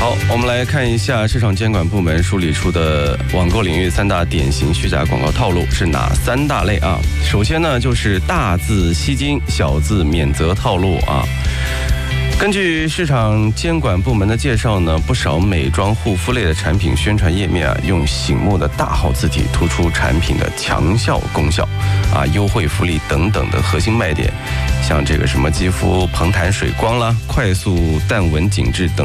好，我们来看一下市场监管部门梳理出的网购领域3大典型虚假广告套路是哪3大类啊？首先呢，就是大字吸金、小字免责套路啊。根据市场监管部门的介绍呢，不少美妆护肤类的产品宣传页面啊，用醒目的大号字体突出产品的强效功效啊、优惠福利等等的核心卖点，像这个什么肌肤膨弹水光啦、快速淡纹紧致等。